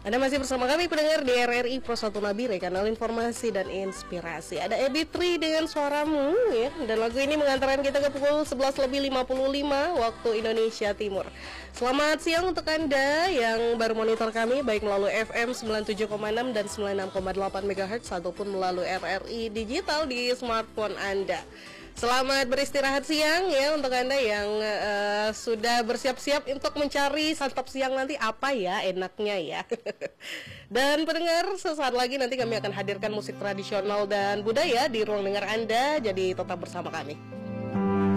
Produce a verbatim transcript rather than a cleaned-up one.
Anda masih bersama kami pendengar di R R I Pro satu Nabire, kanal informasi dan inspirasi. Ada Ebitri dengan suaramu ya. Dan lagu ini mengantarkan kita ke pukul sebelas lebih lima puluh lima waktu Indonesia Timur. Selamat siang untuk Anda yang baru monitor kami baik melalui F M sembilan puluh tujuh koma enam dan sembilan puluh enam koma delapan megahertz ataupun melalui R R I digital di smartphone Anda. Selamat beristirahat siang ya untuk Anda yang uh, sudah bersiap-siap untuk mencari santap siang nanti apa ya enaknya ya. Dan pendengar, sesaat lagi nanti kami akan hadirkan musik tradisional dan budaya di ruang dengar Anda, jadi tetap bersama kami.